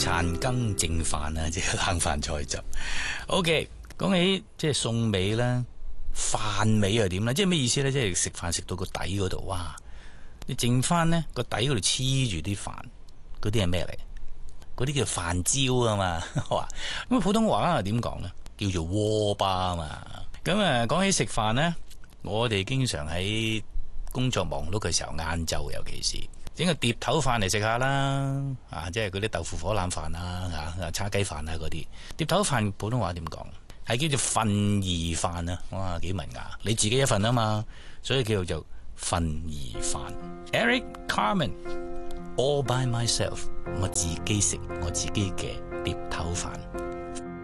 殘羹剩飯啊，即係冷飯菜汁。OK， 講起即係餸尾啦，飯尾又點咧？即係咩意思咧？即係食飯食到個底嗰度，哇！你剩翻呢個底嗰度黐住啲飯，嗰啲係咩嚟？嗰啲叫飯焦啊嘛。咁普通話又點講咧？叫做鍋巴啊嘛。咁啊，講起食飯呢，我哋經常喺工作忙碌嘅時候，晏晝尤其是整個碟頭飯嚟食下啦。啊，即係嗰啲豆腐火腩飯啊，叉雞飯啊嗰啲。碟頭飯普通話點講？係叫做份兒飯啊。哇，幾文雅！你自己一份啊嘛，所以叫做份兒飯。Eric Carmen All by myself， 我自己食我自己嘅碟頭飯。